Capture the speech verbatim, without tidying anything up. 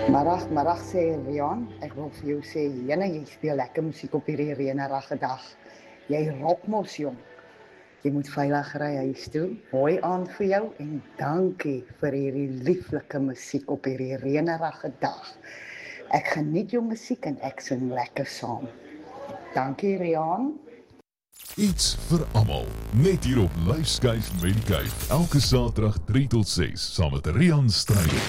Marag, marag sê Rian, ek wil vir jou sê, jene, jy speel lekker musiek op hierdie reënerige dag. Jy rock mos jong. Jy moet veilig ry huis toe. Mooi aand vir jou en dankie vir hierdie lieflike musiek op hierdie reënerige dag. Ek geniet jou musiek en ek sing lekker saam. Dankie Rian. Iets vir almal, net hier op Lyfskyf met die Kyf. Elke Saterdag drie tot ses saam met Rian Strydom.